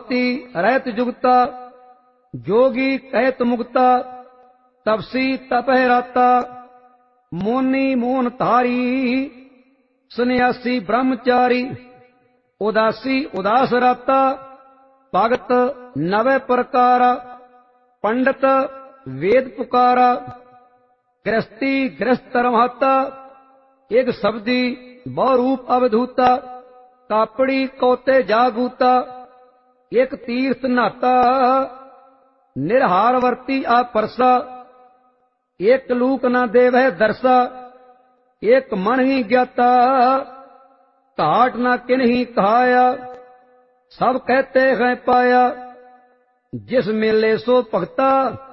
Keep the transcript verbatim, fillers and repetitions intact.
भक्ति रहत जुगता, जोगी कहत मुक्ता, तपसी तपह राता, मोनी मोन धारी, सन्यासी ब्रह्मचारी, उदासी उदास राता, भगत नवे प्रकारा, पंडित वेद पुकारा, गृहस्थी गृहस्थ रमाता, एक शब्दी बहु रूप अवधूता, कापड़ी कौते जागूता, एक तीर्थ नाता, निरहार वर्ती आ परसा, एक लूक न देवह दरसा, एक मन ही ज्ञाता, घाट न किन ही कहाया, सब कहते हैं पाया, जिस मेले सो भगता,